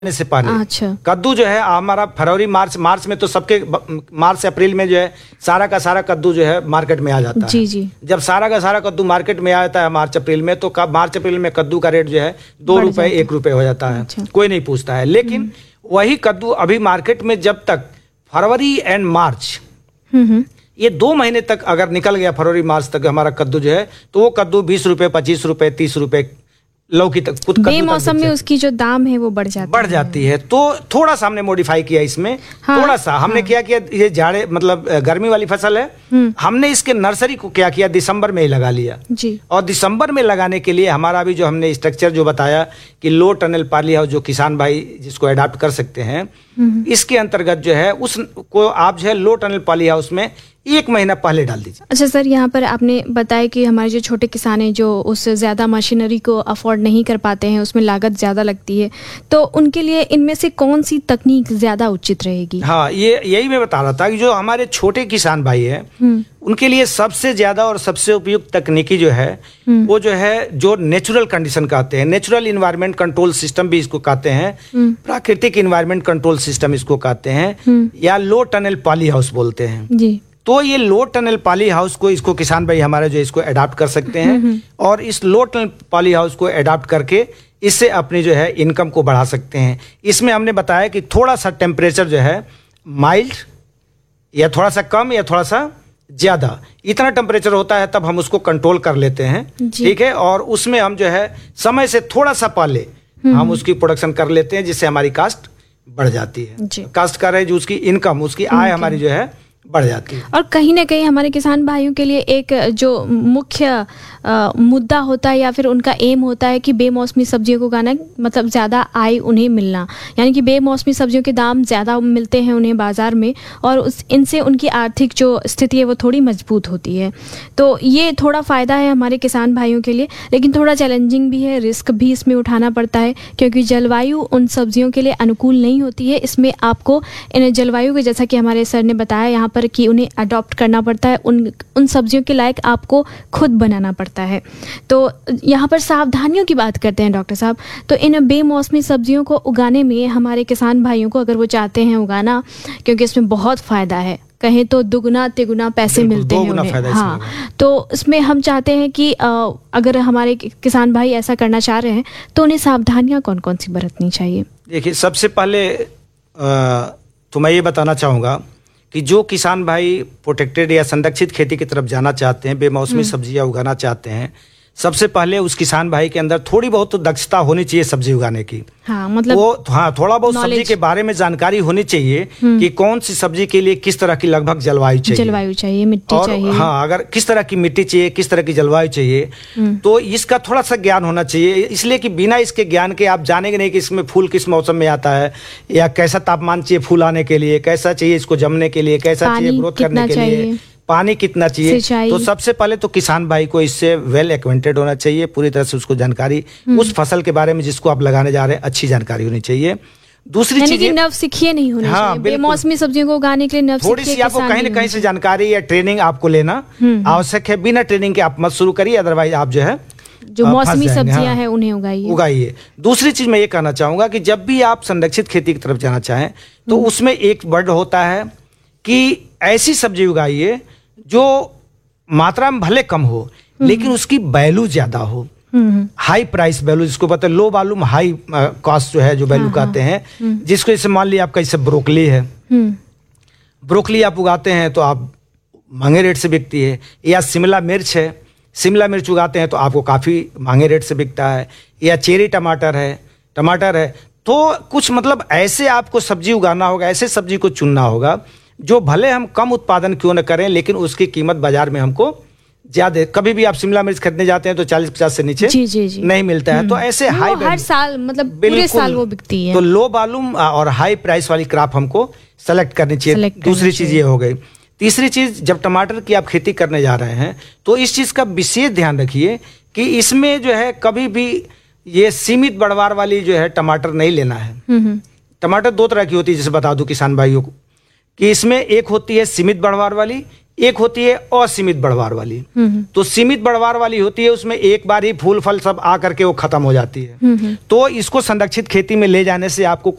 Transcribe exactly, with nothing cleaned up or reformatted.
से पहले। अच्छा। कद्दू जो है हमारा फरवरी मार्च मार्च में तो सबके मार्च अप्रैल में जो है सारा का सारा कद्दू जो है मार्केट में आ जाता जी है। जी। जब सारा का सारा कद्दू मार्केट में आ जाता है मार्च अप्रैल में, तो मार्च अप्रैल में कद्दू का रेट जो है दो बढ़ रुपए जाता है। एक रुपए हो जाता है। अच्छा। कोई नहीं पूछता है। लेकिन वही कद्दू अभी मार्केट में जब तक फरवरी एंड मार्च हम्म हम्म। ये दो महीने तक अगर निकल गया, फरवरी मार्च तक हमारा कद्दू जो है, तो वो कद्दू बीस रुपए पच्चीस रुपए तीस रुपए लौकी तक खुद बेमौसम में उसकी जो दाम है वो बढ़ जाती बढ़ है। जाती है। तो थोड़ा सा हमने मॉडिफाई किया इसमें। हाँ, थोड़ा सा हमने हाँ। क्या किया, ये जाड़े मतलब गर्मी वाली फसल है, हमने इसके नर्सरी को क्या किया, दिसंबर में ही लगा लिया जी। और दिसंबर में लगाने के लिए हमारा अभी जो हमने स्ट्रक्चर जो बताया कि लो टनल पाली हाउस, जो किसान भाई जिसको अडॉप्ट कर सकते हैं, इसके अंतर्गत जो है उसको आप जो है लो टनल पाली हाउस में एक महीना पहले डाल दीजिए। अच्छा सर, यहाँ पर आपने बताया कि हमारे जो छोटे किसान हैं जो उस ज़्यादा मशीनरी को अफोर्ड नहीं कर पाते हैं, उसमें लागत ज़्यादा लगती है, तो उनके लिए इनमें से कौन सी तकनीक ज़्यादा उचित रहेगी? हाँ, ये यही मैं बता रहा था कि जो हमारे छोटे किसान भाई हैं उनके लिए सबसे ज्यादा और सबसे उपयुक्त तकनीकी जो है वो जो है जो नेचुरल कंडीशन कहते हैं, नेचुरल इन्वायरमेंट कंट्रोल सिस्टम भी इसको कहते हैं, प्राकृतिक इन्वायरमेंट कंट्रोल सिस्टम इसको कहते हैं, या लो टनल पॉली हाउस बोलते हैं। जी। तो ये लो टनल पॉली हाउस को इसको किसान भाई हमारे जो इसको अडॉप्ट कर सकते हैं और इस लो टनल पॉली हाउस को अडॉप्ट करके इससे अपनी जो है इनकम को बढ़ा सकते हैं। इसमें हमने बताया कि थोड़ा सा टेम्परेचर जो है माइल्ड या थोड़ा सा कम या थोड़ा सा ज्यादा, इतना टेम्परेचर होता है तब हम उसको कंट्रोल कर लेते हैं। ठीक है। और उसमें हम जो है समय से थोड़ा सा पहले हम उसकी प्रोडक्शन कर लेते हैं, जिससे हमारी कास्ट बढ़ जाती है। कास्ट कर रहे जो उसकी इनकम, उसकी आय हमारी जो है बढ़ जाती है। और कहीं ना कहीं हमारे किसान भाइयों के लिए एक जो मुख्य आ, मुद्दा होता है या फिर उनका एम होता है कि बेमौसमी सब्जियों को उगाना, मतलब ज़्यादा आय उन्हें मिलना, यानी कि बेमौसमी सब्जियों के दाम ज़्यादा मिलते हैं उन्हें बाज़ार में और उस इनसे उनकी आर्थिक जो स्थिति है वो थोड़ी मजबूत होती है। तो ये थोड़ा फ़ायदा है हमारे किसान भाइयों के लिए, लेकिन थोड़ा चैलेंजिंग भी है, रिस्क भी इसमें उठाना पड़ता है क्योंकि जलवायु उन सब्जियों के लिए अनुकूल नहीं होती है। इसमें आपको इन जलवायु के, जैसा कि हमारे सर ने बताया यहाँ पर, कि उन्हें अडॉप्ट करना पड़ता है, उन उन सब्जियों के लायक आपको खुद बनाना पड़ता है। तो यहाँ पर सावधानियों की बात करते हैं डॉक्टर साहब, तो इन बेमौसमी सब्जियों को उगाने में हमारे किसान भाइयों को, अगर वो चाहते हैं उगाना, क्योंकि इसमें बहुत फ़ायदा है, कहें तो दुगना तिगुना पैसे मिलते हैं उन्हें। हाँ, तो इसमें हम चाहते हैं कि आ, अगर हमारे किसान भाई ऐसा करना चाह रहे हैं तो उन्हें सावधानियाँ कौन कौन सी बरतनी चाहिए? देखिए, सबसे पहले आ, तो मैं ये बताना चाहूँगा कि जो किसान भाई प्रोटेक्टेड या संरक्षित खेती की तरफ जाना चाहते हैं, बेमौसमी सब्जियां उगाना चाहते हैं, सबसे पहले उस किसान भाई के अंदर थोड़ी बहुत तो दक्षता होनी चाहिए सब्जी उगाने की। हाँ, मतलब वो हाँ थोड़ा बहुत सब्जी के बारे में जानकारी होनी चाहिए कि कौन सी सब्जी के लिए किस तरह की लगभग जलवायु चाहिए, जलवायु चाहिए, मिट्टी और चाहिए। हाँ, अगर किस तरह की मिट्टी चाहिए, किस तरह की जलवायु चाहिए, तो इसका थोड़ा सा ज्ञान होना चाहिए। इसलिए कि बिना इसके ज्ञान के आप जानेंगे नहीं कि इसमें फूल किस मौसम में आता है, या कैसा तापमान चाहिए फूल आने के लिए, कैसा चाहिए इसको जमने के लिए, कैसा चाहिए ग्रोथ करने के लिए, पानी कितना चाहिए। तो सबसे पहले तो किसान भाई को इससे वेल एक्वेंटेड होना चाहिए, पूरी तरह से उसको जानकारी उस फसल के बारे में जिसको आप लगाने जा रहे हैं अच्छी जानकारी होनी चाहिए। दूसरी चीज, नवसिखिए नहीं होनी हाँ, चाहिए। बेमौसमी सब्जियों को उगाने के लिए नवसिखिए थोड़ी सी आपको कहीं ना कहीं से जानकारी या ट्रेनिंग आपको लेना आवश्यक है। बिना ट्रेनिंग के आप मत शुरू करिए, अदरवाइज आप जो है जो मौसमी सब्जियां हैं उन्हें उगाइए उगाइए। दूसरी चीज मैं ये कहना चाहूंगा कि जब भी आप संरक्षित खेती की तरफ जाना चाहें तो उसमें एक वर्ड होता है कि ऐसी सब्जी उगाइए जो मात्रा में भले कम हो लेकिन उसकी वैल्यू ज्यादा हो, हाई प्राइस वैल्यू जिसको पता है, लो वॉल्यूम हाई कॉस्ट जो है, जो वैल्यू कहते हैं, जिसको जैसे मान लिया आपका जैसे ब्रोकली है, ब्रोकली आप उगाते हैं तो आप महंगे रेट से बिकती है, या शिमला मिर्च है, शिमला मिर्च उगाते हैं तो आपको काफी महंगे रेट से बिकता है, या चेरी टमाटर है, टमाटर है। तो कुछ मतलब ऐसे आपको सब्जी उगाना होगा, ऐसे सब्जी को चुनना होगा जो भले हम कम उत्पादन क्यों न करें लेकिन उसकी कीमत बाजार में हमको ज्यादा। कभी भी आप शिमला मिर्च खरीदने जाते हैं तो चालीस पचास से नीचे जी, जी, जी। नहीं मिलता है। तो ऐसे हाई हर साल, मतलब पूरे साल वो बिकती है। तो लो वॉल्यूम और हाई प्राइस वाली क्रॉप हमको सेलेक्ट करनी चाहिए। दूसरी चीज ये हो गई। तीसरी चीज, जब टमाटर की आप खेती करने जा रहे हैं तो इस चीज का विशेष ध्यान रखिए कि इसमें जो है कभी भी ये सीमित बढ़वार वाली जो है टमाटर नहीं लेना है। टमाटर दो तरह की होती है, जैसे बता दूं किसान भाइयों को। कि इसमें एक होती है सीमित बढ़वार वाली, एक होती है असीमित बढ़वार वाली। तो सीमित बढ़वार वाली होती है, उसमें एक बार ही फूल फल सब आ करके वो खत्म हो जाती है। तो इसको संरक्षित खेती में ले जाने से आपको